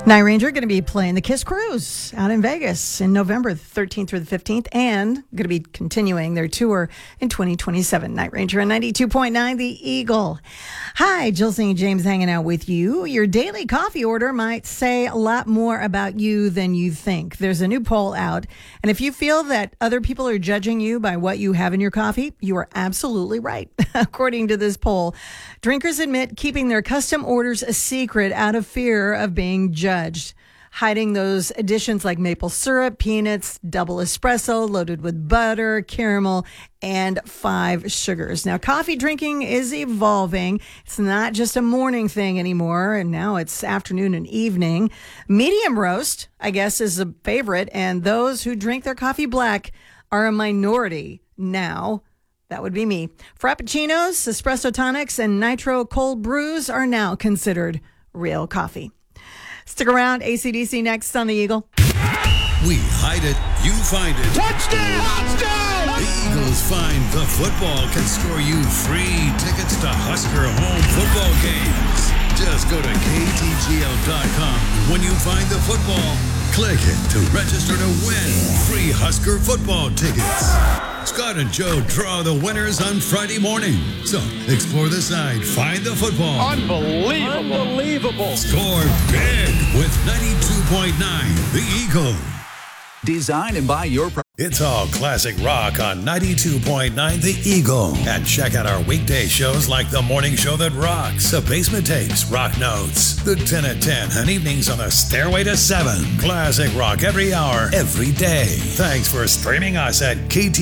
Night Ranger going to be playing the Kiss Cruise out in Vegas in November 13th through the 15th, and going to be continuing their tour in 2027. Night Ranger on 92.9 The Eagle. Hi, Jill St. James hanging out with you. Your daily coffee order might say a lot more about you than you think. There's a new poll out, and if you feel that other people are judging you by what you have in your coffee, you are absolutely right. According to this poll, drinkers admit keeping their custom orders a secret out of fear of being judged. Hiding those additions like maple syrup, peanuts, double espresso loaded with butter, caramel, and 5 sugars. Now, coffee drinking is evolving. It's not just a morning thing anymore, and now it's afternoon and evening. Medium roast, I guess, is a favorite, and those who drink their coffee black are a minority now. That would be me. Frappuccinos, espresso tonics, and nitro cold brews are now considered real coffee. Stick around. AC/DC next on The Eagle. We hide it, you find it. Touchdown! Touchdown! The Eagles find the football can score you free tickets to Husker home football games. Just go to ktgl.com. When you find the football, click it to register to win free Husker football tickets. Scott and Joe draw the winners on Friday morning. So explore the site, find the football. Unbelievable. Score big with 92.9 The Eagle. Design and buy your... It's all classic rock on 92.9 The Eagle. And check out our weekday shows like The Morning Show That Rocks, The Basement Tapes, Rock Notes, The 10 at 10, and evenings on the Stairway to 7. Classic rock every hour, every day. Thanks for streaming us at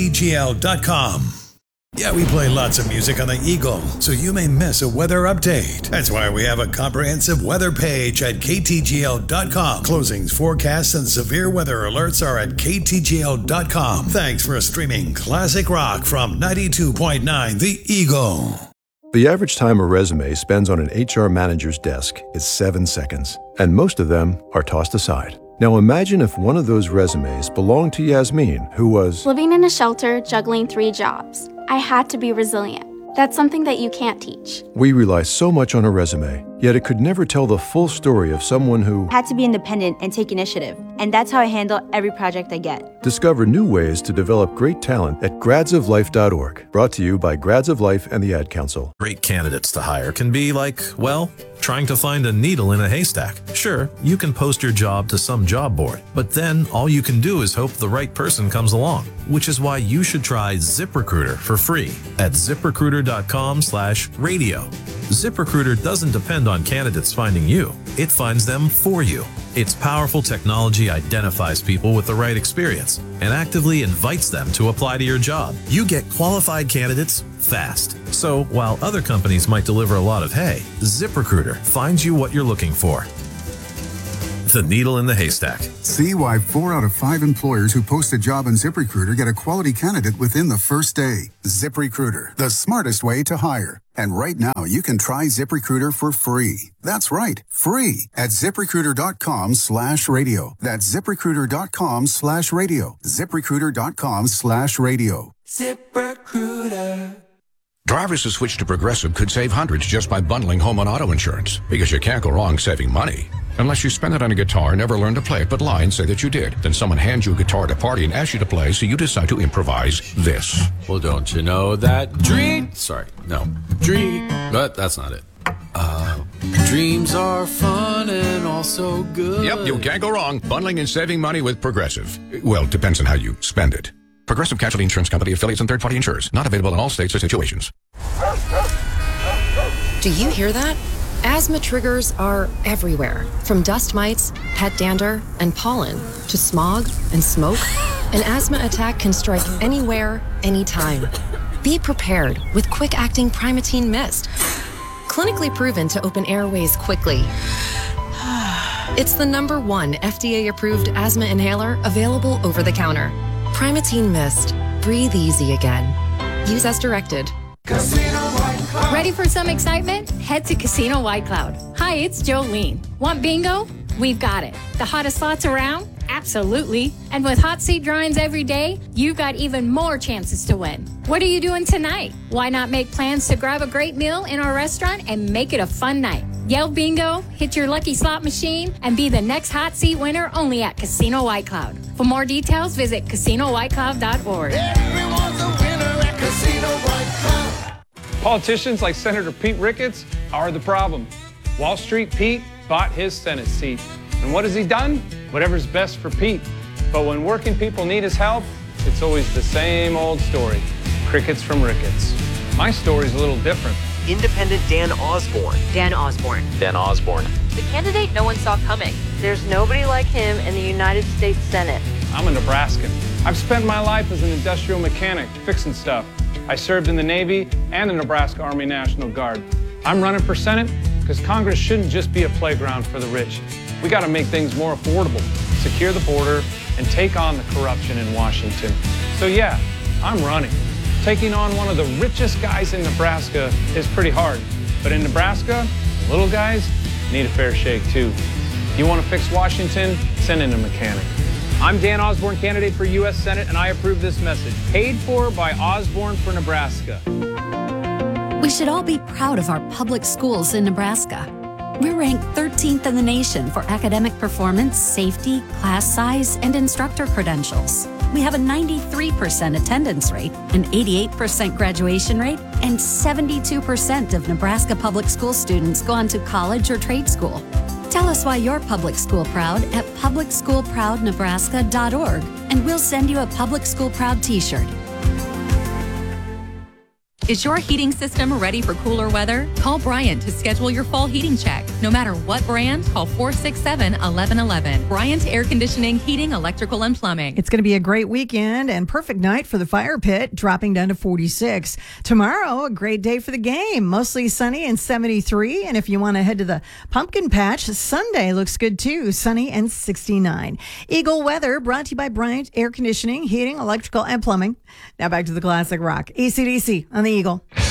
ktgl.com. Yeah, we play lots of music on the Eagle, so you may miss a weather update. That's why we have a comprehensive weather page at ktgl.com. Closings, forecasts, and severe weather alerts are at ktgl.com. Thanks for streaming classic rock from 92.9 The Eagle. The average time a resume spends on an HR manager's desk is 7 seconds, and most of them are tossed aside. Now imagine if one of those resumes belonged to Yasmin, who was living in a shelter, juggling 3 jobs. I had to be resilient. That's something that you can't teach. We rely so much on a resume, yet it could never tell the full story of someone who had to be independent and take initiative. And that's how I handle every project I get. Discover new ways to develop great talent at gradsoflife.org. Brought to you by Grads of Life and the Ad Council. Great candidates to hire can be like, well, trying to find a needle in a haystack. Sure, you can post your job to some job board, but then all you can do is hope the right person comes along, which is why you should try ZipRecruiter for free at ZipRecruiter.com/radio. ZipRecruiter doesn't depend on candidates finding you. It finds them for you. Its powerful technology identifies people with the right experience and actively invites them to apply to your job. You get qualified candidates fast. So while other companies might deliver a lot of hay, ZipRecruiter finds you what you're looking for. The needle in the haystack. See why 4 out of 5 employers who post a job on ZipRecruiter get a quality candidate within the first day. ZipRecruiter, the smartest way to hire. And right now, you can try ZipRecruiter for free. That's right, free at ZipRecruiter.com/radio. That's ZipRecruiter.com/radio. ZipRecruiter.com/radio. ZipRecruiter. Drivers who switch to Progressive could save hundreds just by bundling home and auto insurance, because you can't go wrong saving money. Unless you spend it on a guitar and never learn to play it but lie and say that you did. Then someone hands you a guitar at a party and asks you to play, so you decide to improvise this. Well, don't you know that but that's not it. Dreams are fun and also good. Yep, you can't go wrong bundling and saving money with Progressive. Well, depends on how you spend it. Progressive Casualty Insurance Company, affiliates, and third-party insurers. Not available in all states or situations. Do you hear that? Asthma triggers are everywhere, from dust mites, pet dander, and pollen, to smog and smoke. An asthma attack can strike anywhere, anytime. Be prepared with quick-acting Primatene Mist. Clinically proven to open airways quickly. It's the #1 FDA-approved asthma inhaler available over the counter. Primatene Mist. Breathe easy again. Use as directed. Ready for some excitement? Head to Casino White Cloud. Hi, it's Jolene. Want bingo? We've got it. The hottest slots around? Absolutely. And with hot seat drawings every day, you've got even more chances to win. What are you doing tonight? Why not make plans to grab a great meal in our restaurant and make it a fun night? Yell bingo, hit your lucky slot machine, and be the next hot seat winner only at Casino White Cloud. For more details, visit CasinoWhiteCloud.org. Everyone's a winner at Casino White Cloud. Politicians like Senator Pete Ricketts are the problem. Wall Street Pete bought his Senate seat. And what has he done? Whatever's best for Pete. But when working people need his help, it's always the same old story. Crickets from Ricketts. My story's a little different. Independent Dan Osborne. Dan Osborne. Dan Osborne. The candidate no one saw coming. There's nobody like him in the United States Senate. I'm a Nebraskan. I've spent my life as an industrial mechanic, fixing stuff. I served in the Navy and the Nebraska Army National Guard. I'm running for Senate because Congress shouldn't just be a playground for the rich. We got to make things more affordable, secure the border, and take on the corruption in Washington. So yeah, I'm running. Taking on one of the richest guys in Nebraska is pretty hard. But in Nebraska, the little guys need a fair shake too. You want to fix Washington? Send in a mechanic. I'm Dan Osborne, candidate for U.S. Senate, and I approve this message. Paid for by Osborne for Nebraska. We should all be proud of our public schools in Nebraska. We're ranked 13th in the nation for academic performance, safety, class size, and instructor credentials. We have a 93% attendance rate, an 88% graduation rate, and 72% of Nebraska public school students go on to college or trade school. Tell us why you're public school proud at publicschoolproudnebraska.org, and we'll send you a Public School Proud t-shirt. Is your heating system ready for cooler weather? Call Bryant to schedule your fall heating check. No matter what brand, call 467-1111. Bryant Air Conditioning, Heating, Electrical, and Plumbing. It's going to be a great weekend and perfect night for the fire pit, dropping down to 46. Tomorrow, a great day for the game. Mostly sunny and 73. And if you want to head to the pumpkin patch, Sunday looks good too. Sunny and 69. Eagle weather brought to you by Bryant Air Conditioning, Heating, Electrical, and Plumbing. Now back to the classic rock. AC/DC on the Eagle.